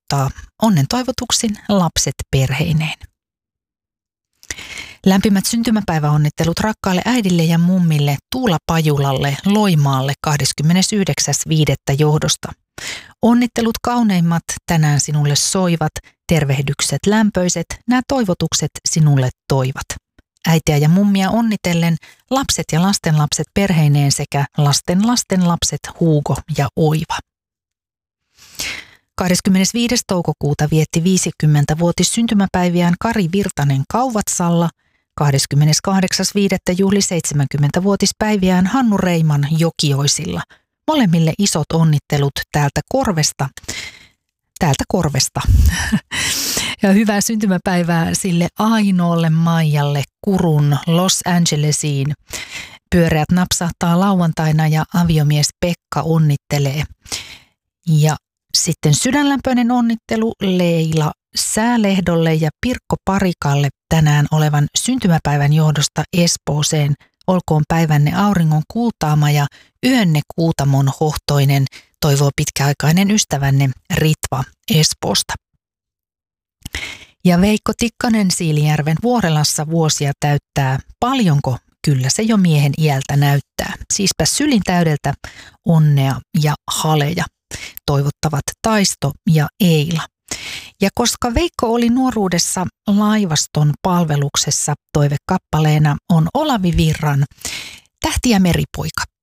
toivottaa onnen toivotuksin lapset perheineen. Lämpimät syntymäpäiväonnittelut rakkaalle äidille ja mummille Tuula Pajulalle Loimaalle 29.5. johdosta. Onnittelut kauneimmat tänään sinulle soivat, tervehdykset lämpöiset, nämä toivotukset sinulle toivat. Äitiä ja mummia onnitellen lapset ja lastenlapset perheineen sekä lastenlastenlapset Hugo ja Oiva. 25. toukokuuta vietti 50-vuotis syntymäpäiviään Kari Virtanen Kauvatsalla. 28.5. juhli 70-vuotispäiviään Hannu Reiman Jokioisilla. Molemmille isot onnittelut täältä korvesta. Ja hyvää syntymäpäivää sille ainoalle Maijalle Kurun Los Angelesiin. Pyöreät napsahtaa lauantaina ja aviomies Pekka onnittelee. Ja sitten sydänlämpöinen onnittelu Leila Säälehdolle ja Pirkko Parikalle tänään olevan syntymäpäivän johdosta Espooseen. Olkoon päivänne auringon kultaama ja yönne kuutamon hohtoinen, toivoo pitkäaikainen ystävänne Ritva Espoosta. Ja Veikko Tikkanen Siilijärven Vuorelassa vuosia täyttää. Paljonko? Kyllä se jo miehen iältä näyttää. Siispä sylin täydeltä onnea ja haleja. Toivottavat Taisto ja Eila. Ja koska Veikko oli nuoruudessa laivaston palveluksessa, toivekappaleena on Olavi Virran Tähti ja meripoika.